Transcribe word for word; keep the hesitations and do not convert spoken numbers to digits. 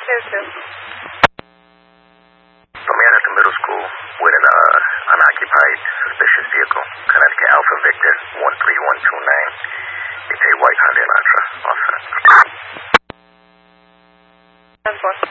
two two. Romeo at the middle school with an uh, unoccupied suspicious vehicle. Connecticut Alpha Victor one three one two nine. It's a white Hyundai Elantra. Officer. ten four.